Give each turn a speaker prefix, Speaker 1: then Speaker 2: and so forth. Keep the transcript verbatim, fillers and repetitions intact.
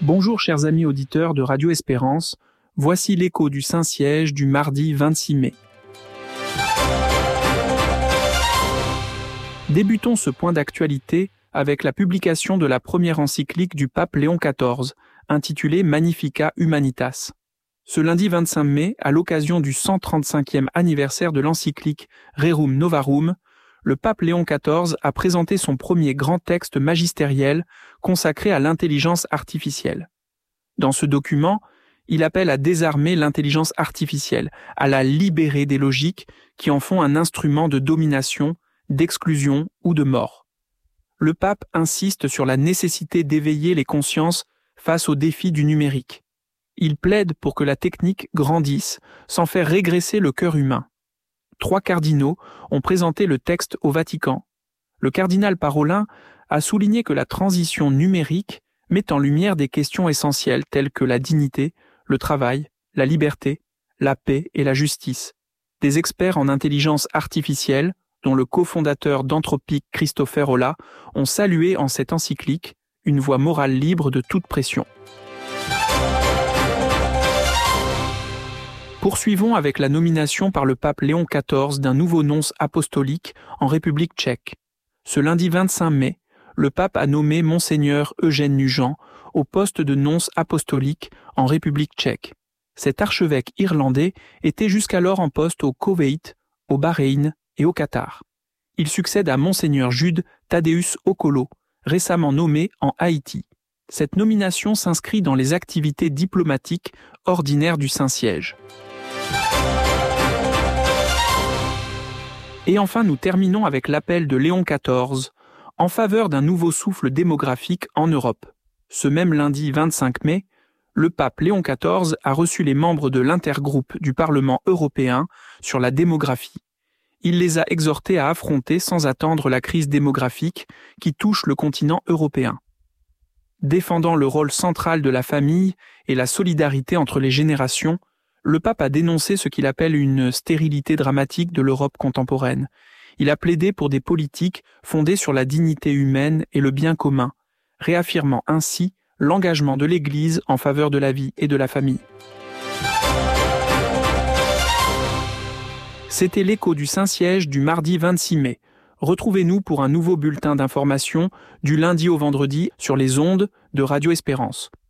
Speaker 1: Bonjour chers amis auditeurs de Radio Espérance, voici l'écho du Saint-Siège du mardi vingt-six mai. Débutons ce point d'actualité avec la publication de la première encyclique du pape Léon quatorze, intitulée Magnificat Humanitas. Ce lundi vingt-cinq mai, à l'occasion du cent trente-cinquième anniversaire de l'encyclique Rerum Novarum, le pape Léon quatorze a présenté son premier grand texte magistériel consacré à l'intelligence artificielle. Dans ce document, il appelle à désarmer l'intelligence artificielle, à la libérer des logiques qui en font un instrument de domination, d'exclusion ou de mort. Le pape insiste sur la nécessité d'éveiller les consciences face aux défis du numérique. Il plaide pour que la technique grandisse sans faire régresser le cœur humain. Trois cardinaux ont présenté le texte au Vatican. Le cardinal Parolin a souligné que la transition numérique met en lumière des questions essentielles telles que la dignité, le travail, la liberté, la paix et la justice. Des experts en intelligence artificielle, dont le cofondateur d'Anthropic Christopher Olah, ont salué en cette encyclique une voie morale libre de toute pression. Poursuivons avec la nomination par le pape Léon quatorze d'un nouveau nonce apostolique en République tchèque. Ce lundi vingt-cinq mai, le pape a nommé Monseigneur Eugène Nugent au poste de nonce apostolique en République tchèque. Cet archevêque irlandais était jusqu'alors en poste au Koweït, au Bahreïn et au Qatar. Il succède à Monseigneur Jude Thaddeus Okolo, récemment nommé en Haïti. Cette nomination s'inscrit dans les activités diplomatiques ordinaires du Saint-Siège. Et enfin, nous terminons avec l'appel de Léon quatorze en faveur d'un nouveau souffle démographique en Europe. Ce même lundi vingt-cinq mai, le pape Léon quatorze a reçu les membres de l'intergroupe du Parlement européen sur la démographie. Il les a exhortés à affronter sans attendre la crise démographique qui touche le continent européen. Défendant le rôle central de la famille et la solidarité entre les générations, le pape a dénoncé ce qu'il appelle une stérilité dramatique de l'Europe contemporaine. Il a plaidé pour des politiques fondées sur la dignité humaine et le bien commun, réaffirmant ainsi l'engagement de l'Église en faveur de la vie et de la famille. C'était l'écho du Saint-Siège du mardi vingt-six mai. Retrouvez-nous pour un nouveau bulletin d'information du lundi au vendredi sur les ondes de Radio Espérance.